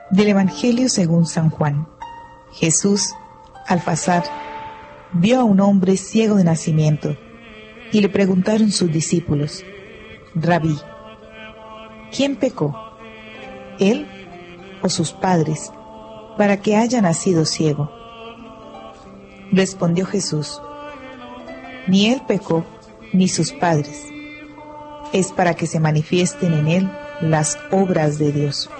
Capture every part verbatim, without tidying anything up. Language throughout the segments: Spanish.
Del Evangelio según San Juan. Jesús, al pasar, vio a un hombre ciego de nacimiento, y le preguntaron sus discípulos: Rabí, ¿quién pecó, él o sus padres, para que haya nacido ciego? Respondió Jesús: Ni él pecó, ni sus padres. Es para que se manifiesten en él las obras de Dios.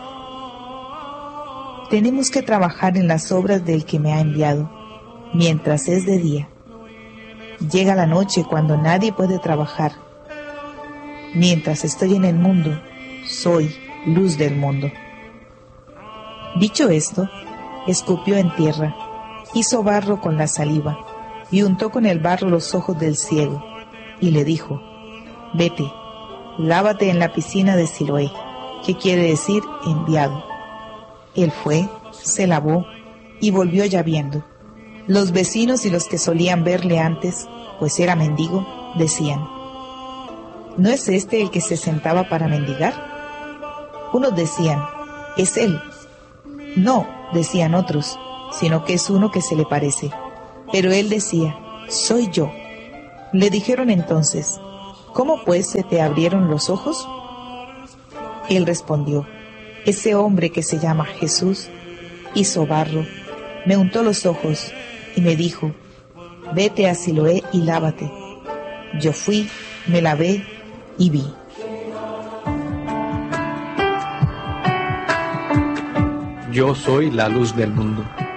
Tenemos que trabajar en las obras del que me ha enviado, mientras es de día. Llega la noche cuando nadie puede trabajar. Mientras estoy en el mundo, soy luz del mundo. Dicho esto, escupió en tierra, hizo barro con la saliva, y untó con el barro los ojos del ciego, y le dijo: Vete, lávate en la piscina de Siloé, que quiere decir enviado. Él fue, se lavó, y volvió ya viendo. Los vecinos y los que solían verle antes, pues era mendigo, decían: ¿No es este el que se sentaba para mendigar? Unos decían: es él. No, decían otros, sino que es uno que se le parece. Pero él decía: soy yo. Le dijeron entonces: ¿cómo pues se te abrieron los ojos? Él respondió: ese hombre que se llama Jesús hizo barro, me untó los ojos y me dijo: vete a Siloé y lávate. Yo fui, me lavé y vi. Yo soy la luz del mundo.